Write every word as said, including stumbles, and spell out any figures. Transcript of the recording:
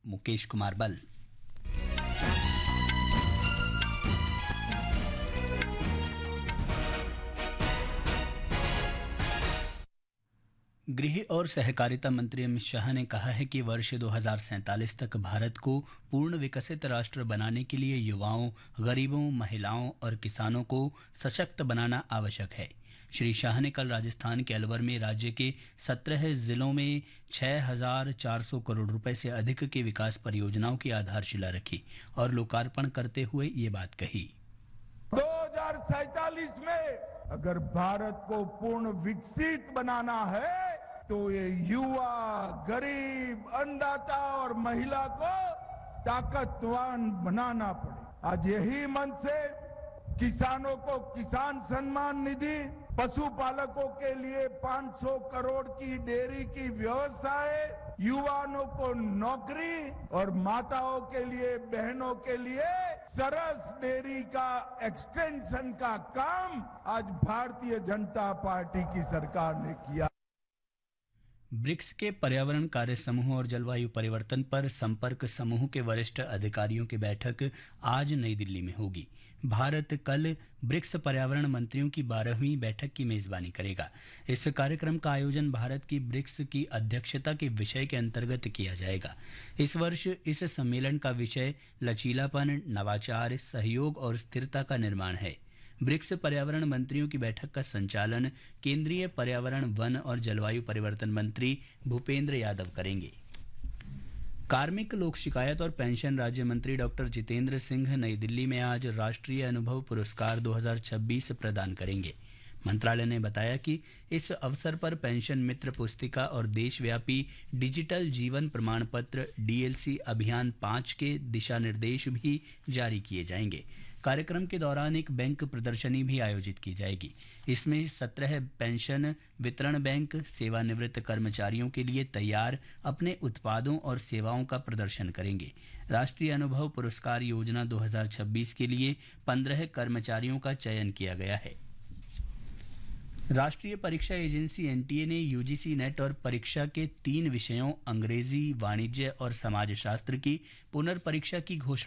मुकेश कुमार बल। गृह और सहकारिता मंत्री अमित शाह ने कहा है कि वर्ष दो हज़ार सैंतालीस तक भारत को पूर्ण विकसित राष्ट्र बनाने के लिए युवाओं, गरीबों, महिलाओं और किसानों को सशक्त बनाना आवश्यक है। श्री शाह ने कल राजस्थान के अलवर में राज्य के सत्रह जिलों में छह हज़ार चार सौ करोड़ रुपए से अधिक की विकास परियोजनाओं की आधारशिला रखी और लोकार्पण करते हुए ये बात कही। दो हज़ार सैंतालीस में अगर भारत को पूर्ण विकसित बनाना है तो ये युवा, गरीब, अन्नदाता और महिला को ताकतवान बनाना पड़े। आज यही मन से किसानों को किसान सम्मान निधि, पशुपालकों के लिए पाँच सौ करोड़ की डेयरी की व्यवस्था है, युवाओं को नौकरी और माताओं के लिए, बहनों के लिए सरस डेयरी का एक्सटेंशन का काम आज भारतीय जनता पार्टी की सरकार ने किया। ब्रिक्स के पर्यावरण कार्य समूह और जलवायु परिवर्तन पर संपर्क समूह के वरिष्ठ अधिकारियों की बैठक आज नई दिल्ली में होगी। भारत कल ब्रिक्स पर्यावरण मंत्रियों की बारहवीं बैठक की मेजबानी करेगा। इस कार्यक्रम का आयोजन भारत की ब्रिक्स की अध्यक्षता के विषय के अंतर्गत किया जाएगा। इस वर्ष इस सम्मेलन का विषय लचीलापन, नवाचार, सहयोग और स्थिरता का निर्माण है। ब्रिक्स पर्यावरण मंत्रियों की बैठक का संचालन केंद्रीय पर्यावरण, वन और जलवायु परिवर्तन मंत्री भूपेंद्र यादव करेंगे। कार्मिक, लोक शिकायत और पेंशन राज्य मंत्री डॉक्टर जितेंद्र सिंह नई दिल्ली में आज राष्ट्रीय अनुभव पुरस्कार दो हज़ार छब्बीस प्रदान करेंगे। मंत्रालय ने बताया कि इस अवसर पर पेंशन मित्र पुस्तिका और देशव्यापी डिजिटल जीवन प्रमाण पत्र डीएलसी अभियान पाँच के दिशा निर्देश भी जारी किए जाएंगे। कार्यक्रम के दौरान एक बैंक प्रदर्शनी भी आयोजित की जाएगी। इसमें सत्रह पेंशन वितरण बैंक सेवानिवृत्त कर्मचारियों के लिए तैयार अपने उत्पादों और सेवाओं का प्रदर्शन करेंगे। राष्ट्रीय अनुभव पुरस्कार योजना दो हज़ार छब्बीस के लिए पंद्रह कर्मचारियों का चयन किया गया है। राष्ट्रीय परीक्षा एजेंसी एनटीए ने यूजीसी नेट और परीक्षा के तीन विषयों अंग्रेजी, वाणिज्य और समाजशास्त्र की पुनर्परीक्षा की घोषणा